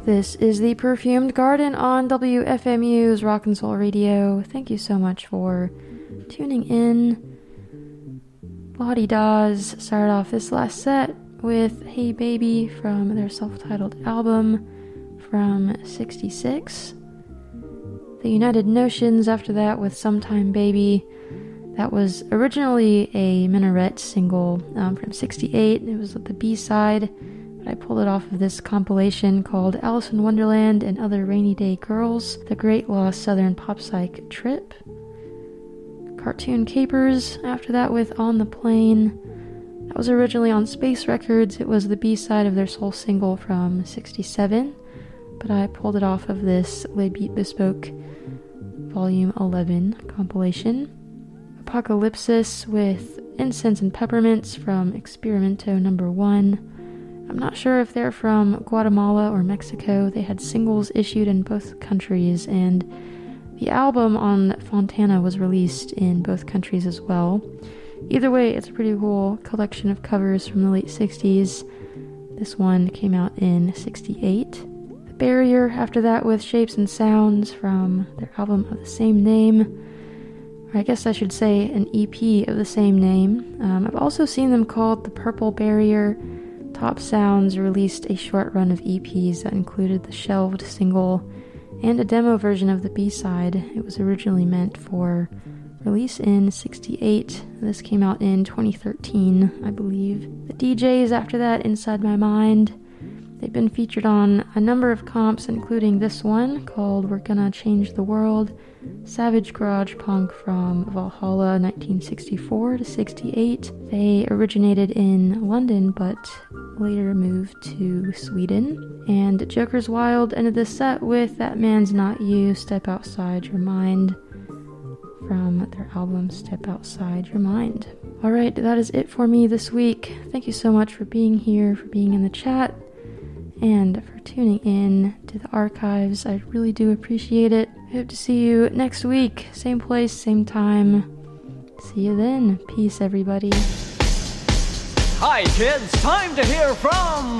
This is the Perfumed Garden on WFMU's Rock and Soul Radio. Thank you so much for tuning in. Lottie Dawes started off this last set with Hey Baby from their self-titled album from '66. The United Notions after that with Sometime Baby. That was originally a Minaret single from '68. It was the B-side. I pulled it off of this compilation called Alice in Wonderland and Other Rainy Day Girls, The Great Lost Southern Pop Psych Trip. Cartoon Capers, after that with On the Plane. That was originally on Space Records. It was the B-side of their soul single from '67, but I pulled it off of this Lay Beat Bespoke Volume 11 compilation. Apocalypsis with Incense and Peppermints from Experimento No. 1. I'm not sure if they're from Guatemala or Mexico. They had singles issued in both countries, and the album on Fontana was released in both countries as well. Either way, it's a pretty cool collection of covers from the late 60s. This one came out in '68. The Barrier, after that with Shapes and Sounds from their album of the same name. Or I guess I should say an EP of the same name. I've also seen them called The Purple Barrier. Top Sounds released a short run of EPs that included the shelved single and a demo version of the B-side. It was originally meant for release in '68. This came out in 2013, I believe. The DJs after that, Inside My Mind. They've been featured on a number of comps, including this one called We're Gonna Change the World. Savage Garage Punk from Valhalla 1964 to '68. They originated in London but later moved to Sweden. And Joker's Wild ended the set with That Man's Not You, Step Outside Your Mind from their album Step Outside Your Mind. Alright, that is it for me this week. Thank you so much for being here, for being in the chat, and for tuning in to the archives. I really do appreciate it. I hope to see you next week. Same place, same time. See you then. Peace, everybody. Hi, kids. Time to hear from